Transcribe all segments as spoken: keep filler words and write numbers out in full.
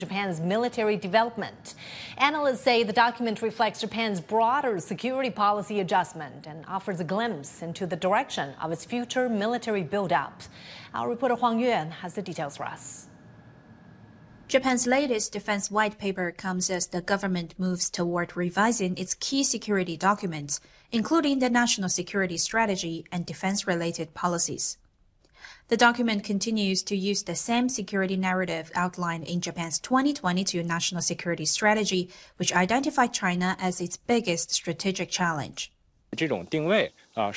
Japan's military development. Analysts say the document reflects Japan's broader security policy adjustment and offers a glimpse into the direction of its future military build-up. Our reporter Huang Yuan has the details for us. Japan's latest defense white paper comes as the government moves toward revising its key security documents, including the national security strategy and defense-related policies. The document continues to use the same security narrative outlined in Japan's twenty twenty-two National Security Strategy, which identified China as its biggest strategic challenge. And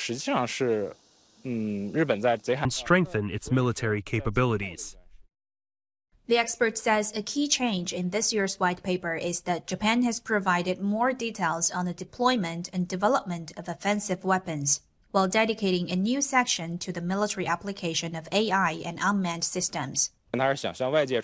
strengthen its military capabilities. The expert says a key change in this year's white paper is that Japan has provided more details on the deployment and development of offensive weapons, while dedicating a new section to the military application of A I and unmanned systems. The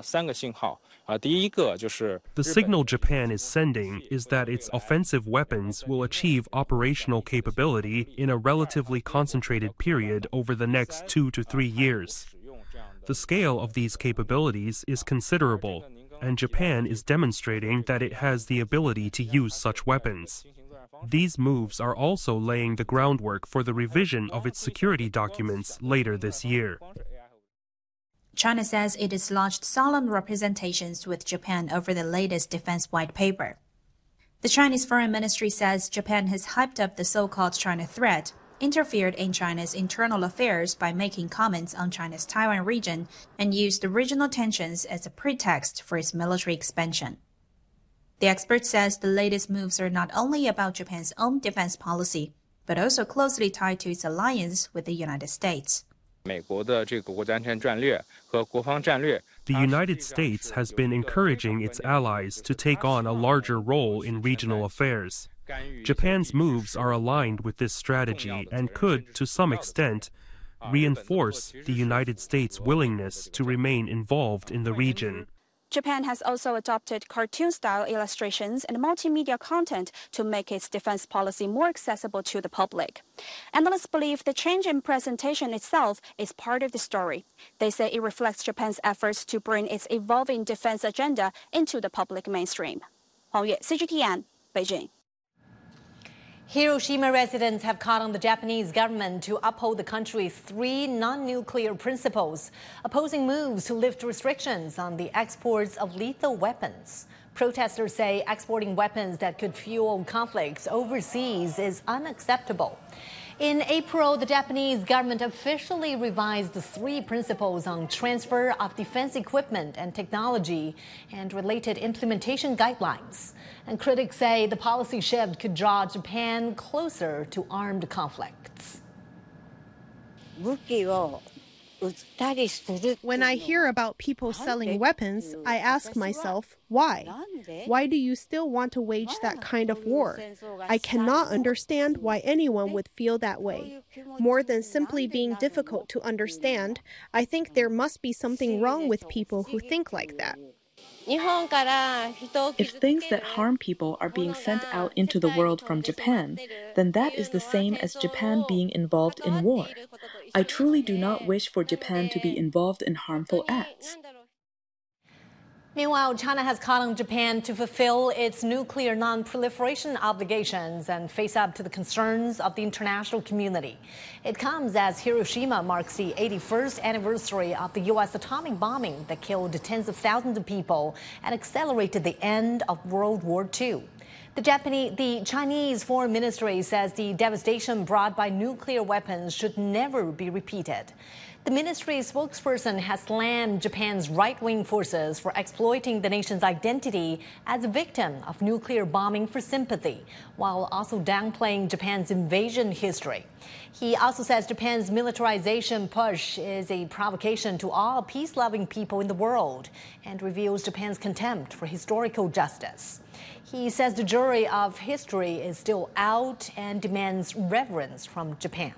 signal Japan is sending is that its offensive weapons will achieve operational capability in a relatively concentrated period over the next two to three years. The scale of these capabilities is considerable, and Japan is demonstrating that it has the ability to use such weapons. These moves are also laying the groundwork for the revision of its security documents later this year. China says it has launched solemn representations with Japan over the latest defense white paper. The Chinese Foreign Ministry says Japan has hyped up the so-called China threat, interfered in China's internal affairs by making comments on China's Taiwan region, and used the regional tensions as a pretext for its military expansion. The expert says the latest moves are not only about Japan's own defense policy, but also closely tied to its alliance with the United States. The United States has been encouraging its allies to take on a larger role in regional affairs. Japan's moves are aligned with this strategy and could, to some extent, reinforce the United States' willingness to remain involved in the region. Japan has also adopted cartoon-style illustrations and multimedia content to make its defense policy more accessible to the public. Analysts believe the change in presentation itself is part of the story. They say it reflects Japan's efforts to bring its evolving defense agenda into the public mainstream. Huang Yue, C G T N, Beijing. Hiroshima residents have called on the Japanese government to uphold the country's three non-nuclear principles, opposing moves to lift restrictions on the exports of lethal weapons. Protesters say exporting weapons that could fuel conflicts overseas is unacceptable. In April, the Japanese government officially revised the three principles on transfer of defense equipment and technology and related implementation guidelines. And critics say the policy shift could draw Japan closer to armed conflicts. When I hear about people selling weapons, I ask myself, why? Why do you still want to wage that kind of war? I cannot understand why anyone would feel that way. More than simply being difficult to understand, I think there must be something wrong with people who think like that. If things that harm people are being sent out into the world from Japan, then that is the same as Japan being involved in war. I truly do not wish for Japan to be involved in harmful acts. Meanwhile, China has called on Japan to fulfill its nuclear non-proliferation obligations and face up to the concerns of the international community. It comes as Hiroshima marks the eighty-first anniversary of the U S atomic bombing that killed tens of thousands of people and accelerated the end of World War Two. The Japanese, the Chinese Foreign Ministry says the devastation brought by nuclear weapons should never be repeated. The ministry's spokesperson has slammed Japan's right-wing forces for exploiting the nation's identity as a victim of nuclear bombing for sympathy, while also downplaying Japan's invasion history. He also says Japan's militarization push is a provocation to all peace-loving people in the world and reveals Japan's contempt for historical justice. He says the jury of history is still out and demands reverence from Japan.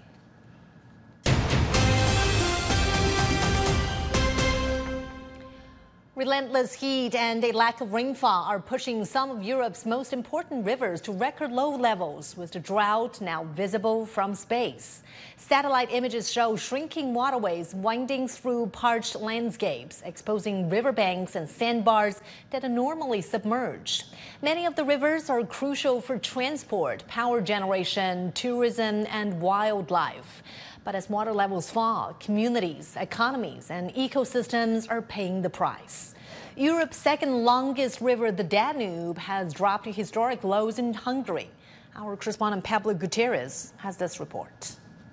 Relentless heat and a lack of rainfall are pushing some of Europe's most important rivers to record low levels, with the drought now visible from space. Satellite images show shrinking waterways winding through parched landscapes, exposing riverbanks and sandbars that are normally submerged. Many of the rivers are crucial for transport, power generation, tourism, and wildlife. But as water levels fall, communities, economies, and ecosystems are paying the price. Europe's second longest river, the Danube, has dropped to historic lows in Hungary. Our correspondent Pablo Gutierrez has this report.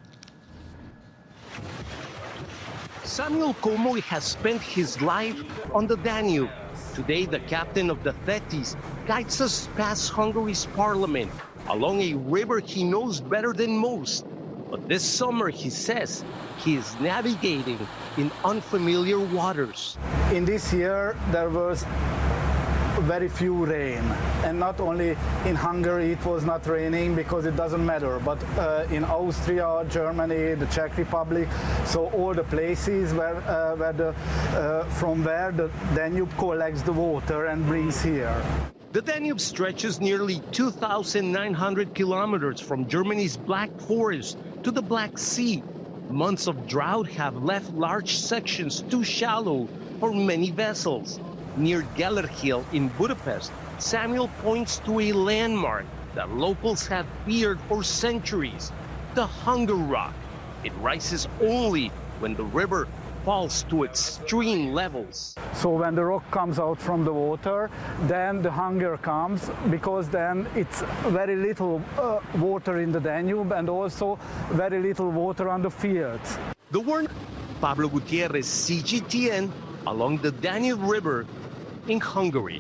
Samuel Comoy has spent his life on the Danube. Today, the captain of the Thetis guides us past Hungary's parliament along a river he knows better than most. But this summer, he says, he is navigating in unfamiliar waters. In this year, there was very few rain. And not only in Hungary it was not raining because it doesn't matter, but uh, in Austria, Germany, the Czech Republic, so all the places where, uh, where the, uh, from where the Danube collects the water and brings here. The Danube stretches nearly two thousand nine hundred kilometers from Germany's Black Forest to the Black Sea. Months of drought have left large sections too shallow for many vessels. Near Gellerhill in Budapest, Samuel points to a landmark that locals have feared for centuries, the Hunger Rock. It rises only when the river falls to extreme levels. So when the rock comes out from the water, then the hunger comes, because then it's very little uh, water in the Danube and also very little water on the fields. The warning, Pablo Gutierrez, C G T N, along the Danube River in Hungary.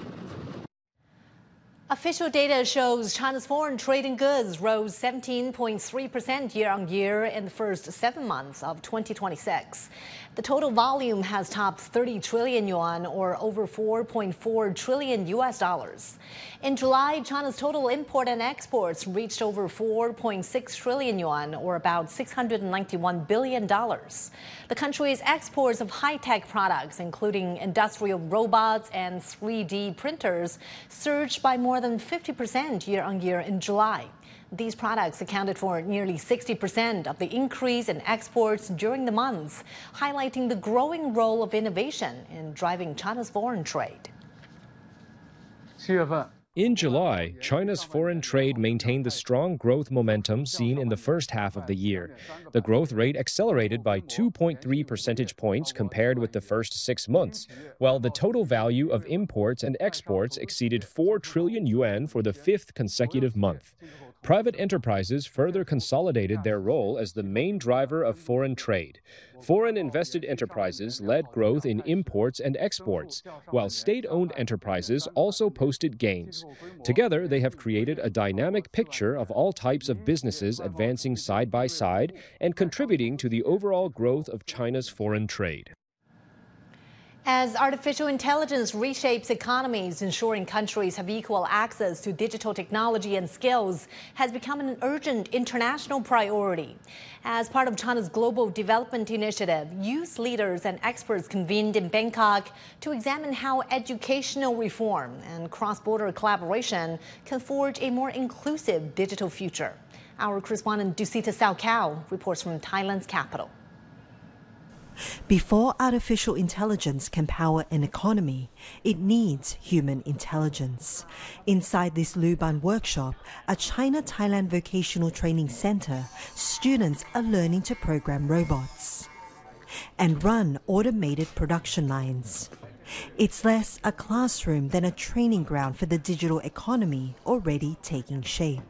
Official data shows China's foreign trade in goods rose seventeen point three percent year-on-year in the first seven months of twenty twenty-six. The total volume has topped thirty trillion yuan, or over four point four trillion U S dollars. In July, China's total import and exports reached over four point six trillion yuan, or about six hundred ninety-one billion dollars. The country's exports of high-tech products, including industrial robots and three D printers, surged by more than fifty percent year-on-year in July. These products accounted for nearly sixty percent of the increase in exports during the month, highlighting the growing role of innovation in driving China's foreign trade. In July, China's foreign trade maintained the strong growth momentum seen in the first half of the year. The growth rate accelerated by two point three percentage points compared with the first six months, while the total value of imports and exports exceeded four trillion yuan for the fifth consecutive month. Private enterprises further consolidated their role as the main driver of foreign trade. Foreign invested enterprises led growth in imports and exports, while state-owned enterprises also posted gains. Together, they have created a dynamic picture of all types of businesses advancing side by side and contributing to the overall growth of China's foreign trade. As artificial intelligence reshapes economies, ensuring countries have equal access to digital technology and skills has become an urgent international priority. As part of China's Global Development Initiative, youth leaders and experts convened in Bangkok to examine how educational reform and cross-border collaboration can forge a more inclusive digital future. Our correspondent Dusita Salkau reports from Thailand's capital. Before artificial intelligence can power an economy, it needs human intelligence. Inside this Luban workshop, a China-Thailand vocational training center, students are learning to program robots and run automated production lines. It's less a classroom than a training ground for the digital economy already taking shape.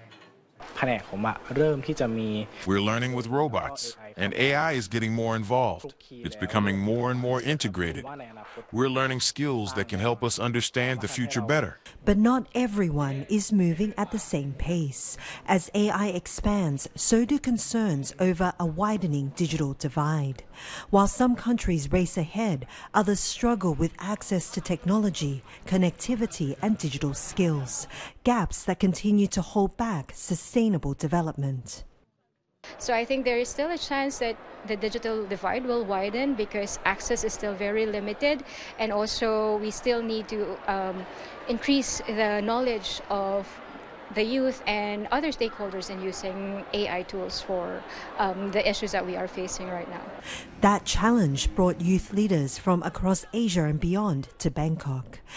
We're learning with robots, and A I is getting more involved. It's becoming more and more integrated. We're learning skills that can help us understand the future better. But not everyone is moving at the same pace. As A I expands, so do concerns over a widening digital divide. While some countries race ahead, others struggle with access to technology, connectivity, and digital skills, gaps that continue to hold back sustainable development. So I think there is still a chance that the digital divide will widen because access is still very limited, and also we still need to um, increase the knowledge of the youth and other stakeholders in using A I tools for um, the issues that we are facing right now. That challenge brought youth leaders from across Asia and beyond to Bangkok.